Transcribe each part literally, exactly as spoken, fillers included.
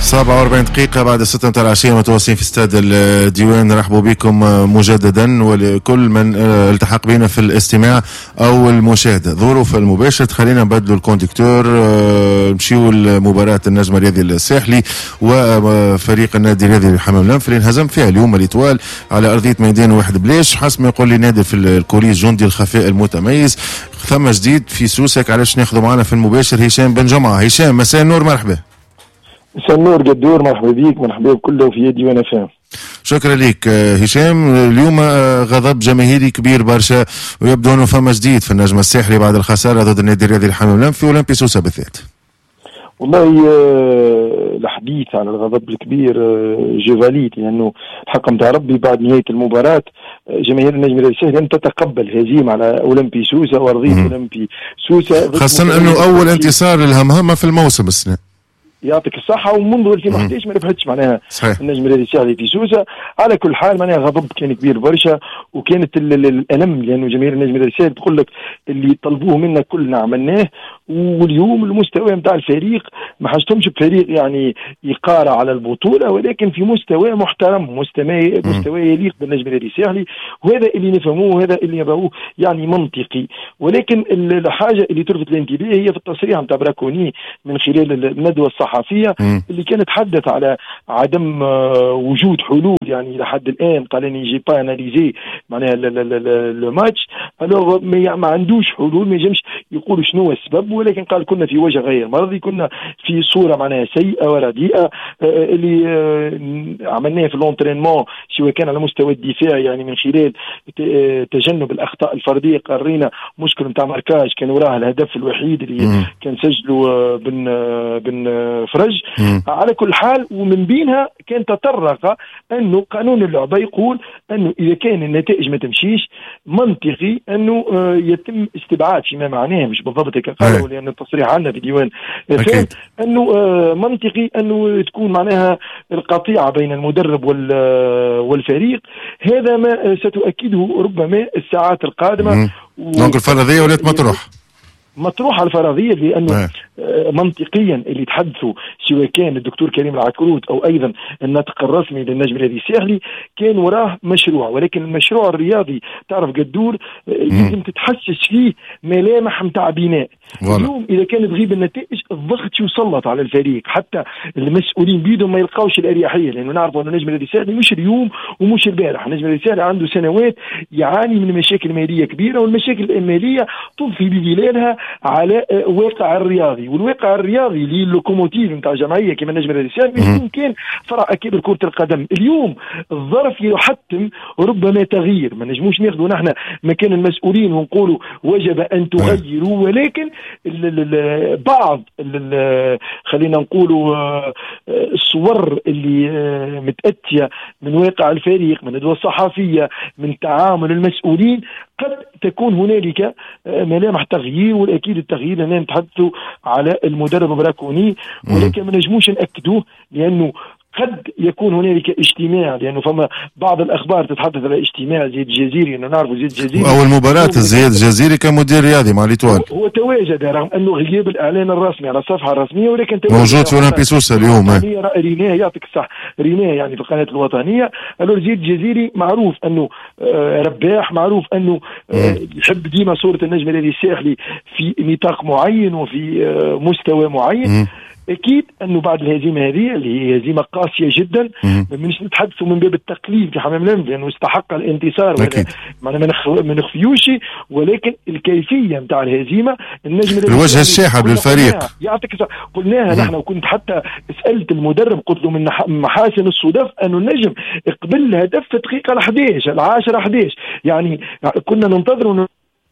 سبعة وأربعين دقيقة بعد الستة متاع العشية، متواصلين في استاد الديوان. نرحبوا بكم مجددا ولكل من التحق بنا في الاستماع أو المشاهدة. ظروف المباشر خلينا نبدلوا الكوندكتور، نمشيو لمباراة النجم الرياضي الساحلي وفريق النادي الرياضي الحمام الأنف اللي انهزم فيها اليوم الإتوال على أرضية ميدان واحد بلاش. حسب ما يقول لي نادر في الكوليس جندي الخفاء المتميز، ثم جديد في سوسك. علاش ناخذوا معنا في المباشر هشام بن جمعة. هشام مساء النور، مرحبا. مساء النور قدور، مرحبا بيك، مرحبا بكله في يدي وانا فاهم. شكرا لك هشام. اليوم غضب جماهيري كبير برشا، ويبدو انه فما جديد في النجم الساحلي بعد الخساره ضد النادي الرياضي الحمام الأنف واولمبي سوسه بالذات. والله الحديث عن الغضب الكبير جواليت، لانه يعني الحق نتاع ربي بعد نهايه المباراه جماهير النجم الرياضي الساحلي لم تتقبل هزيمه على اولمبي سوسه وارضيه اولمبي سوسه، خاصه انه اول انتصار للهمهمه في الموسم السنه. يعطيك الصحة. ومنذ ألفين وأحد عشر ما ربحتش معناها صحيح. النجم الرياضي الساحلي في سوسة. على كل حال معناها غضب كان كبير برشا، وكانت الألم لأنه جماهير النجم الرياضي الساحلي تقول لك اللي طلبوه منا كلنا عملناه. واليوم المستوى نتاع الفريق ما حاجتهمش بفريق يعني يقارع على البطولة، ولكن في مستوى محترم، مستوى مستوى يليق بالنجم الرياضي الساحلي، وهذا اللي نفهموه وهذا اللي نبغوه يعني منطقي. ولكن الحاجة اللي تلفت الانتباه هي في التصريح نتاع براكوني من خلال الندوة الصحفية اللي كانت تحدث على عدم وجود حلول. يعني لحد الآن قال اني جي با اناليزي معناها لو ماتش، الوغ ما عندوش حلول، ما يجمش يقول شنو السبب، ولكن قال كنا في وجه غير مرضي، كنا في صورة معناها سيئة ورديئة اللي عملناه في اللونترينمون سواء كان على مستوى الدفاع يعني من خلال تجنب الأخطاء الفردية. قرينا مشكل نتاع ماركاج كان وراه الهدف الوحيد اللي مم. كان سجله بن بن فرج. مم. على كل حال ومن بينها كان تطرق أنه قانون اللعبة يقول أنه إذا كان النتائج ما تمشيش منطقي أنه يتم استبعاد، فيما معناه مش بالضبط هيك قالوا لأن التصريح عندنا في ديوان فهم أنه منطقي أنه تكون معناها القطيعة بين المدرب والفريق. هذا ما ستؤكده ربما الساعات القادمة. دونك الفرضية ولات مطروح مطروح على الفرضية، لأنه آه. منطقيا اللي تحدثوا سواء كان الدكتور كريم العكروت أو أيضا الناطق الرسمي للنجم الرياضي الساحلي كان وراه مشروع، ولكن المشروع الرياضي تعرف قدور لازم تتحسس فيه ملامح متاع بناء. اليوم إذا كانت تغيب النتائج الضغط يسلط على الفريق، حتى المسؤولين بيدهم ما يلقاوش الأريحية، لأنه نعرفوا أن النجم الرياضي الساحلي مش اليوم ومش البارح. النجم الرياضي الساحلي عنده سنوات يعاني من مشاكل مالية كبيرة، والمشاكل المالية تضفي بظلالها على واقع الرياضي، والواقع الرياضي اللي اللوكوموتيف نتاع جمعيه كما النجم الرياضي الساحلي يمكن فرع اكيد كرة القدم. اليوم الظرف يحتم ربما تغيير، ما نجموش ناخذوا نحن مكان المسؤولين ونقولوا وجب ان تغيروا، ولكن ال ال بعض ال خلينا نقولوا الصور اللي متأتية من واقع الفريق، من الندوة الصحفية، من تعامل المسؤولين، قد تكون هنالك ملامح تغيير. والاكيد التغيير لنا نتحدثوا على المدرب براكوني، ولكن ما نجموش ناكدوه لانه قد يكون هنالك اجتماع، لانه فما بعض الاخبار تتحدث على اجتماع زيد الجزيري، انه نعرفوا زيد الجزيري اول مباراه زيد الجزيري كمدير رياضي مع الإتوال هو تواجد رغم انه غياب الاعلان الرسمي على الصفحه الرسميه، ولكن موجود في اولمبي سوسه اليوم. ريناه يعطيك الصح، ريناه يعني في القناه الوطنيه. الو زيد الجزيري معروف انه آه رباح، معروف انه آه يحب ديما صوره النجم الرياضي الساحلي في نطاق معين وفي آه مستوى معين. مم. اكيد انه بعد الهزيمه هذه اللي هي هزيمه قاسيه جدا، مش نتحدثوا من باب التقليل في حمام الأنف لانه استحق الانتصار، ما ما نخفيوش، ولكن الكيفيه نتاع الهزيمه النجم الوجه الشاحب للفريق يعطيك قلناها نحن، وكنت حتى سالت المدرب قلت له من محاسن الصدف انه النجم قبل الهدف في الدقيقه الحادية عشر العاشرة أحد عشر، يعني كنا ننتظر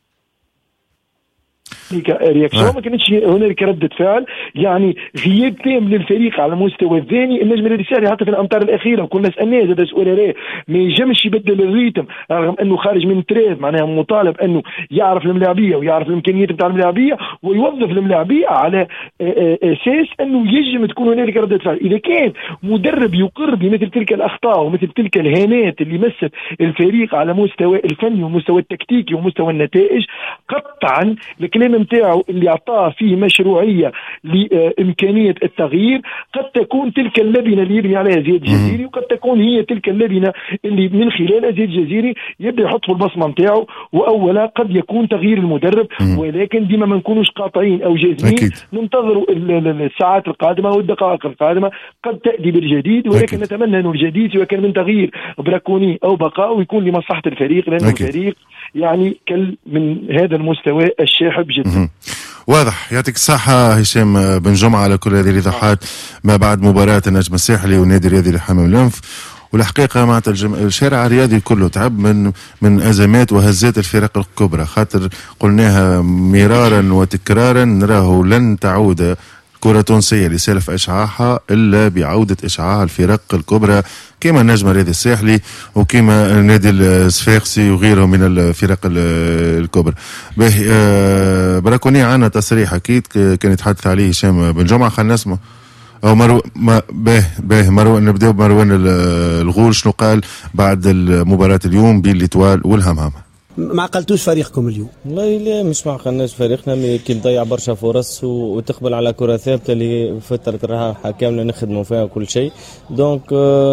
رياكشن، ما كانتش هنالك ردة فعل، يعني غياب تام للفريق على المستوى الثاني. النجم الرياضي الساحلي حتى في الامتار الاخيره وكنا سالناه زاد سؤال عليه ما يجمش يبدل الريتم رغم انه خارج من تريز، معناها مطالب انه يعرف الملاعبيه ويعرف الامكانيات نتاع الملاعبيه ويوظف الملاعبيه على اساس انه يجم تكون هنالك ردة فعل. اذا كان مدرب يقر بمثل تلك الاخطاء ومثل تلك الهانات اللي مست الفريق على مستوى الفني ومستوى التكتيكي ومستوى النتائج، قطعا الكلام نتاعو اللي اعطاه فيه مشروعيه لامكانيه التغيير، قد تكون تلك اللبنه اللي يرمي عليها زياد الجزيري، وقد تكون هي تلك اللبنه اللي من خلالها زياد الجزيري يبدا يحط في البصمه نتاعو. واولا قد يكون تغيير المدرب، ولكن ديما ما نكونوش قاطعين او جازمين، ننتظروا الساعات القادمه والدقائق القادمه قد تاتي بالجديد، ولكن أكيد. نتمنى انه الجديد سواء كان من تغيير براكوني او بقاء ويكون لمصلحه الفريق، لانه أكيد. الفريق يعني كل من هذا المستوى الشاحب جدا. واضح. يعطيك الصحة هشام بن جمعة على كل هذه الإيضاحات ما بعد مباراة النجم الساحلي والنادي الرياضي لحمام الأنف. والحقيقة معناتها الجم... الشارع الرياضي كله تعب من من أزمات وهزات الفرق الكبرى، خاطر قلناها مرارا وتكرارا نراه لن تعود كرة تونسية لسلف إشعاعها إلا بعودة إشعاع الفرق الكبرى كما النجم الرياضي الساحلي وكما النادي الصفاقسي وغيره من الفرق الكبرى. به براكوني عنا تصريح أكيد كان يتحدث عليه هشام بن جمعة، خلينا نسمع. أو مرو ما به به مروان، نبدأ بمروان الغول. شنو قال بعد مباراة اليوم بين الإتوال والهمهمة؟ ما عقلتوش فريقكم اليوم؟ والله لا مش ما عقلناش فريقنا، كي نضيع برشا فرص وتقبل على كرة ثابتة اللي فترة راحة كاملة نخدموا فيها كل شيء. دونك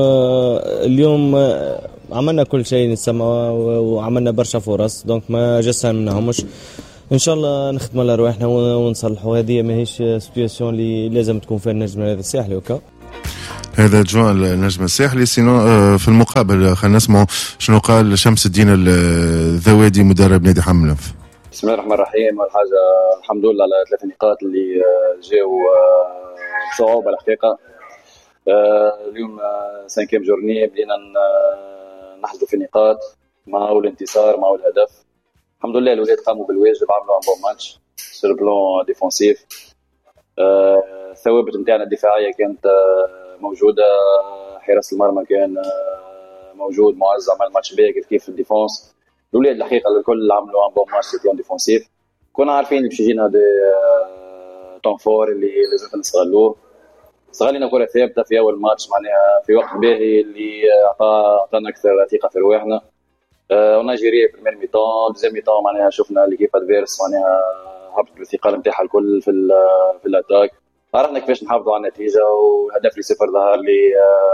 اليوم عملنا كل شيء نسمع وعملنا برشا فرص، دونك ما جسنا منهمش. ان شاء الله نخدموا على رواحنا ونصلحوا. هذه ماهيش سيتوياسيون اللي لازم تكون فيها النجم هذا الساحلي وكا. هذا جوع النجم الساحلي. سينو في المقابل خلينا نسمعوا شنو قال شمس الدين الذوادي مدرب نادي حمام الأنف. بسم الله الرحمن الرحيم. اول حاجه الحمد لله على ثلاث نقاط اللي جاوا بصعوبه الحقيقه. اليوم سانكيم جورني بدينا نحصدوا في نقاط مع الانتصار مع الهدف. الحمد لله الولاد قاموا بالواجب، عملوا ان بون ماتش سور بلون ديفونسيف. الثوابت نتاعنا الدفاعيه كانت موجوده، حراس المرمى كان موجود، معز عمل ماتش باهي كيف كيف في الديفونس. الولاد الحقيقه الكل عملوا ان بون ماتش سيتيون ديفونسيف. كنا عارفين اللي باش يجينا دي طون فور اللي لازم نستغلوه. استغلينا كره ثابته في اول ماتش معناها في وقت باهي اللي عطانا اكثر ثقه في رواحنا. ونيجيريا في المير ميطون دوزيام ميطون معناها شفنا ليكيب ادفيرس معناها هبط الثقه نتاعها الكل في في الاتاك. عرفنا كيفاش نحافظوا على النتيجه، والهدف اللي صفر ظهر لي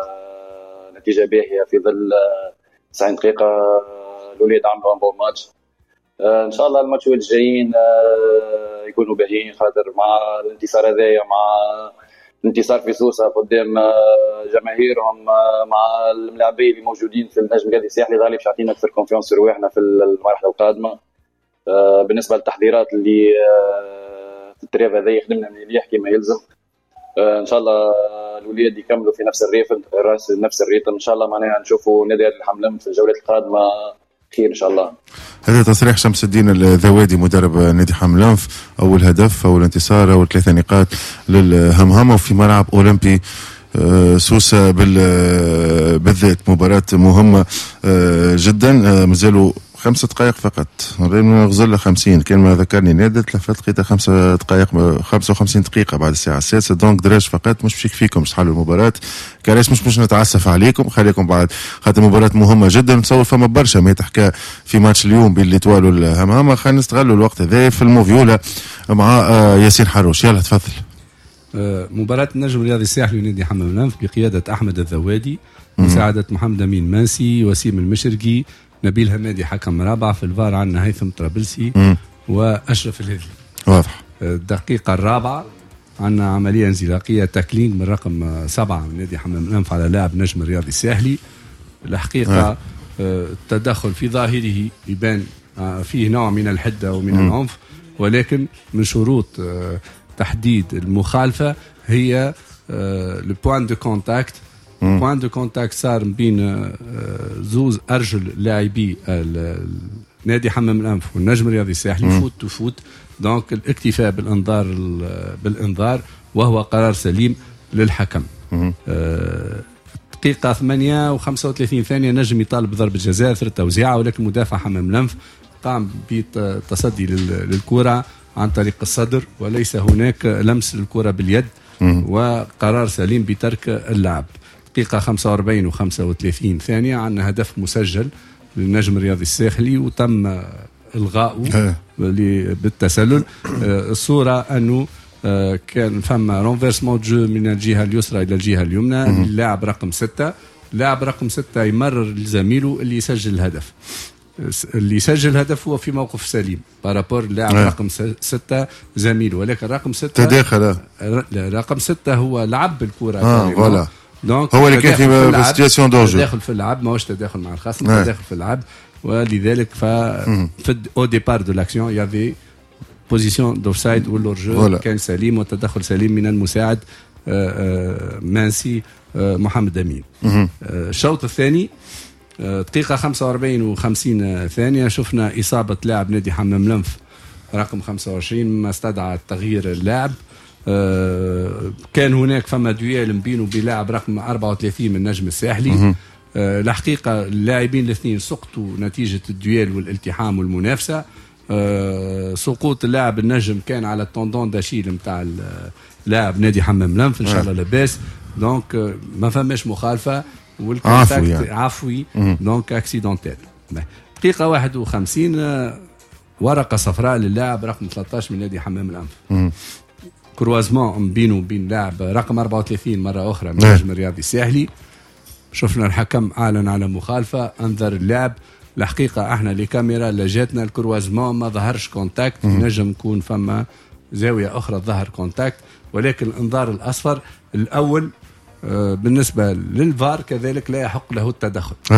نتيجه باهيه في ظل تسعين دقيقه. الولاد عملوا ان بون ماتش. ان شاء الله الماتشات الجايين يكونوا باهيين، خاطر مع الانتصار هذايا مع الانتصار في سوسه قدام جماهيرهم مع اللاعبين اللي موجودين في النجم الرياضي الساحلي غالي باش يعطينا اكثر كونفيونس في رواحنا في المرحله القادمه. بالنسبه للتحضيرات اللي في التريف هذا خدمنا مليح كما يلزم. ان شاء الله الولاد يكملوا في نفس الريتم نفس الريتم ان شاء الله معناها نشوفوا نادي الحملم في الجولات القادمه خير ان شاء الله. هذا تصريح شمس الدين الذوادي مدرب نادي حمام الأنف. اول هدف اول انتصار اول ثلاثه نقاط للهمهمه في ملعب اولمبي سوسه بالذات. مباراه مهمه جدا. مازالوا خمسة دقائق فقط، غزل خمسين كان ما ذكرني نادي تلفت لقيتها خمسة دقائق خمسة وخمسين دقيقة بعد الساعة السادسة. دونك دراج فقط مش بشيك فيكم مش تحلوا المباراة كلاش مش مش نتعسف عليكم خليكم بعد خاطر مباراة مهمة جدا. نتصور فما برشا ما تحكى في ماتش اليوم بين الإتوال والهمهمة. خلينا نستغلوا الوقت هذا في الموفيولا مع ياسين حروش. يلا تفضل. مباراة النجم الرياضي الساحلي ونادي حمام الأنف بقيادة أحمد الذوادي، مساعدة محمد أمين مانسي، وسيم المشرقي، نبيل همادي حكم رابع. في الفار عندنا هيثم طرابلسي وأشرف الهذي. واضح. الدقيقة الرابعة عندنا عملية انزلاقية تاكلينج من رقم سبعة من نادي حمام الأنف على لاعب نجم الرياضي الساحلي. الحقيقة التدخل في ظاهره يبان فيه نوع من الحدة ومن م. العنف، ولكن من شروط تحديد المخالفة هي البوان دو كونتاكت. بوان دو كونتاكت صار بين زوز أرجل لاعبي نادي حمام الأنف والنجم الرياضي الساحلي فوت تو فوت. دونك الاكتفاء بالانذار بالانذار وهو قرار سليم للحكم. دقيقة ثمانية وخمسة وثلاثين ثانية نجم يطالب بضربة جزاء في التوزيعة، ولكن مدافع حمام الأنف قام بالتصدي للكرة عن طريق الصدر وليس هناك لمس الكرة باليد، وقرار سليم بترك اللعب. دقيقة خمسة وأربعين وخمسة وثلاثين ثانية عندنا هدف مسجل للنجم الرياضي الساحلي، وتم الغاء بالتسلل. الصورة أنه كان فما رونفيرسمون جو من الجهة اليسرى إلى الجهة اليمنى. اللاعب رقم ستة لاعب رقم ستة يمرر لزميله اللي يسجل الهدف. اللي يسجل الهدف هو في موقف سليم بارابور اللاعب رقم ستة زميله، ولكن رقم ستة تداخل. رقم ستة هو لعب الكرة آه دونك هو اللي كان في سيتياسيون دونجو، تداخل في اللعب ماهوش تداخل مع الخصم، تداخل في اللعب. ولذلك ف في او ديبار دو لاكسيون يافي بوزيسيون دوفسايد واللورجو كان سليم وتدخل سليم من المساعد مانسي محمد امين. الشوط الثاني دقيقة خمسة وأربعين وخمسين ثانية شفنا إصابة لاعب نادي حمام لنف رقم خمسة وعشرين ما استدعى تغيير اللاعب. كان هناك فما دويل بينه وبين لاعب رقم أربعة وثلاثين من النجم الساحلي. الحقيقة اللاعبين الاثنين سقطوا نتيجة الدويل والالتحام والمنافسة. سقوط اللاعب النجم كان على التوندون داشيل نتاع لاعب نادي حمام لنف، ان شاء الله لاباس. دونك ما فماش مخالفة والكونتاكت عفوي, عفوي. دونك اكسيدونتيل. دقيقة واحد وخمسين ورقة صفراء للاعب رقم ثلاثة عشر من نادي حمام الأنف. كروازمون بينه وبين لاعب رقم أربعة وثلاثين مرة أخرى من النجم الرياضي الساحلي. شفنا الحكم أعلن على مخالفة، أنذر اللاعب. الحقيقة احنا لكاميرا لجاتنا الكروازمون ما ظهرش كونتاكت، نجم يكون فما زاوية أخرى ظهر كونتاكت، ولكن الإنذار الأصفر الأول بالنسبة للفار كذلك لا يحق له التدخل.